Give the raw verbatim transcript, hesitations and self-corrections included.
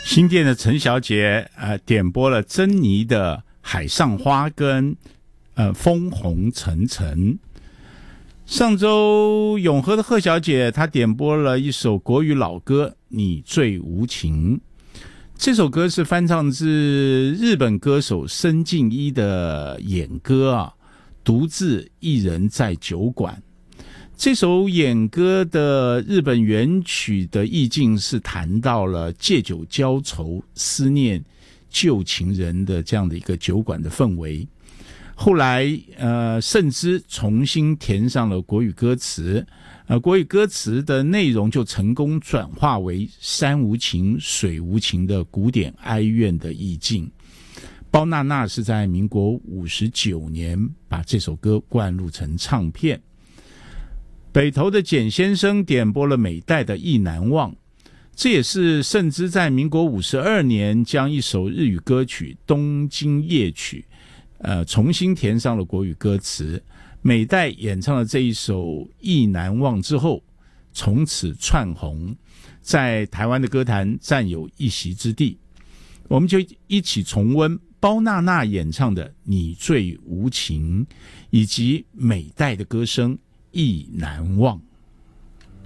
新店的陈小姐呃点播了珍妮的《海上花》跟呃枫红层层。上周永和的贺小姐她点播了一首国语老歌《你最无情》，这首歌是翻唱自日本歌手申进一的演歌啊，独自一人在酒馆。这首演歌的日本原曲的意境是谈到了借酒浇愁、思念旧情人的这样的一个酒馆的氛围。后来呃，甚至重新填上了国语歌词，呃，国语歌词的内容就成功转化为山无情、水无情的古典哀怨的意境。包娜娜是在民国五十九年把这首歌灌录成唱片。北投的简先生点播了美代的《意难忘》，这也是甚至在民国五十二年将一首日语歌曲《东京夜曲》呃，重新填上了国语歌词。美代演唱了这一首《意难忘》之后，从此窜红，在台湾的歌坛占有一席之地。我们就一起重温包娜娜演唱的《你最无情》，以及美代的歌声《意难忘》。